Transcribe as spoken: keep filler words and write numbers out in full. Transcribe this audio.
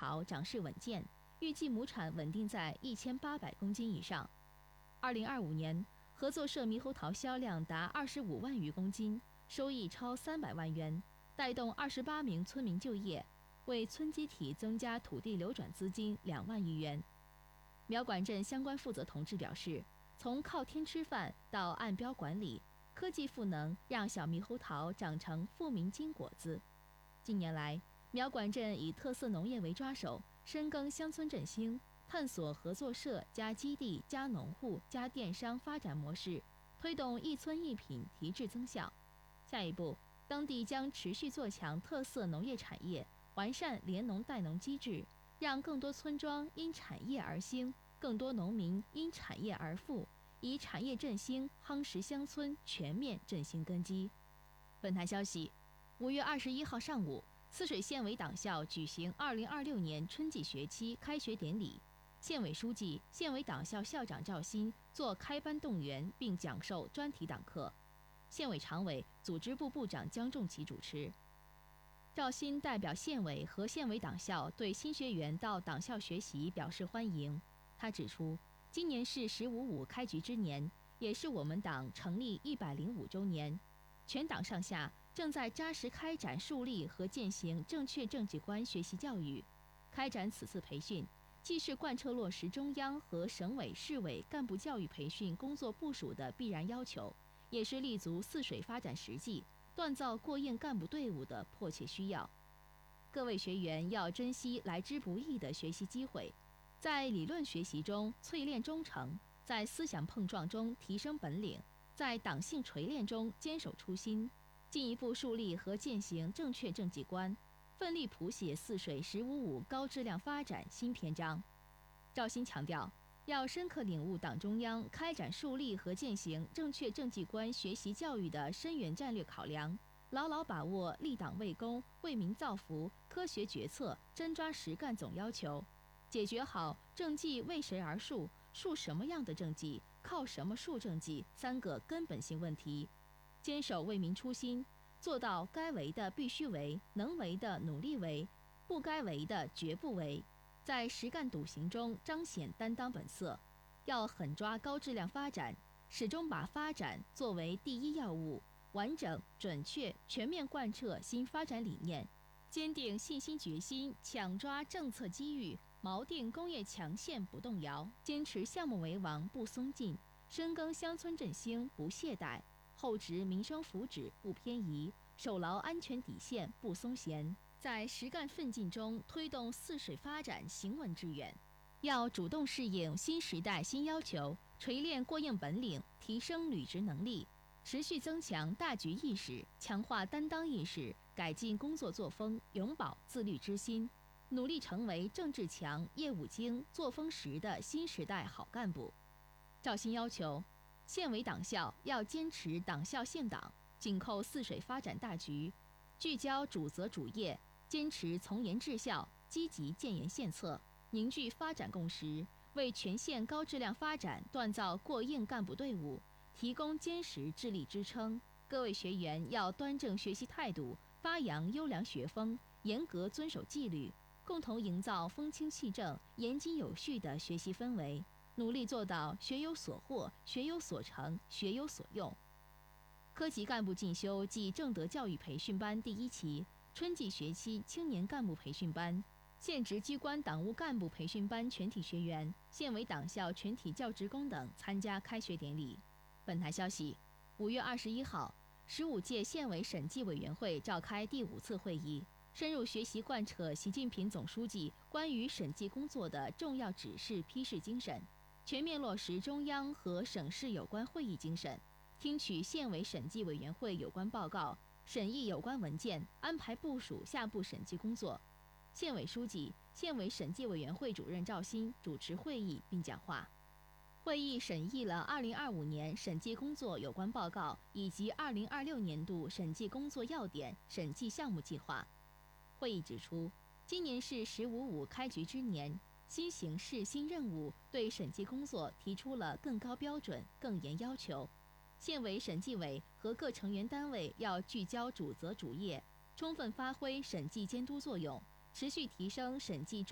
桃长势稳健，预计亩产稳定在一千八百公斤以上。二零二五年，合作社猕猴桃销量达二十五万余公斤，收益超三百万元，带动二十八名村民就业，为村集体增加土地流转资金两万余元。苗管镇相关负责同志表示，从靠天吃饭到按标管理，科技赋能让小猕猴桃长成富民金果子。近年来，苗管镇以特色农业为抓手，深耕乡村振兴，探索合作社加基地加农户加电商发展模式，推动一村一品提质增效。下一步，当地将持续做强特色农业产业，完善联农带农机制，让更多村庄因产业而兴，更多农民因产业而富，以产业振兴夯实乡村全面振兴根基。本台消息，五月二十一号上午，泗水县委党校举行二零二六年春季学期开学典礼，县委书记、县委党校校长赵鑫做开班动员并讲授专题党课，县委常委、组织部部长江仲奇主持。赵鑫代表县委和县委党校对新学员到党校学习表示欢迎。他指出，今年是“十五五”开局之年，也是我们党成立一百零五周年。全党上下正在扎实开展树立和践行正确政绩观学习教育。开展此次培训，既是贯彻落实中央和省委市委干部教育培训工作部署的必然要求，也是立足泗水发展实际、锻造过硬干部队伍的迫切需要。各位学员要珍惜来之不易的学习机会，在理论学习中淬炼忠诚，在思想碰撞中提升本领，在党性锤炼中坚守初心，进一步树立和践行正确政绩观，奋力谱写泗水“十五五”高质量发展新篇章。赵鑫强调，要深刻领悟党中央开展树立和践行正确政绩观学习教育的深远战略考量，牢牢把握立党为公、为民造福、科学决策、真抓实干总要求，解决好政绩为谁而树、树什么样的政绩、靠什么树政绩三个根本性问题，坚守为民初心，做到该为的必须为，能为的努力为，不该为的绝不为，在实干笃行中彰显担当本色。要狠抓高质量发展，始终把发展作为第一要务，完整、准确、全面贯彻新发展理念，坚定信心决心，抢抓政策机遇，锚定工业强线不动摇，坚持项目为王不松劲，深耕乡村振兴不懈怠，厚植民生福祉不偏移，守牢安全底线不松懈，在实干奋进中推动泗水发展行稳致远。要主动适应新时代新要求，锤炼过硬本领，提升履职能力，持续增强大局意识，强化担当意识，改进工作作风，永葆自律之心，努力成为政治强、业务精、作风实的新时代好干部。赵鑫要求，县委党校要坚持党校县党，紧扣泗水发展大局，聚焦主责主业，坚持从严治校，积极建言献策，凝聚发展共识，为全县高质量发展锻造过硬干部队伍，提供坚实智力支撑。各位学员要端正学习态度，发扬优良学风，严格遵守纪律，共同营造风清气正、严谨有序的学习氛围，努力做到学有所获、学有所成、学有所用。科级干部进修暨正德教育培训班第一期春季学期青年干部培训班、县直机关党务干部培训班全体学员、县委党校全体教职工等参加开学典礼。本台消息，五月二十一号，十五届县委审计委员会召开第五次会议，深入学习贯彻习近平总书记关于审计工作的重要指示批示精神，全面落实中央和省市有关会议精神，听取县委审计委员会有关报告，审议有关文件，安排部署下步审计工作。县委书记、县委审计委员会主任赵鑫主持会议并讲话。会议审议了二零二五年审计工作有关报告以及二零二六年度审计工作要点、审计项目计划。会议指出，今年是“十五五”开局之年，新形势新任务对审计工作提出了更高标准、更严要求。县委审计委和各成员单位要聚焦主责主业，充分发挥审计监督作用，持续提升审计